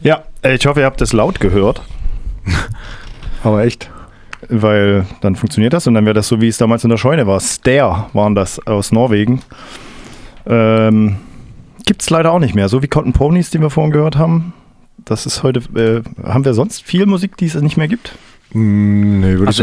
Ja, ich hoffe, ihr habt das laut gehört. Aber echt. Weil dann funktioniert das und dann wäre das so, wie es damals in der Scheune war. Stare waren das aus Norwegen. Gibt es leider auch nicht mehr. So wie Cotton Ponies, die wir vorhin gehört haben. Das ist heute, haben wir sonst viel Musik, die es nicht mehr gibt? Nee, würde ich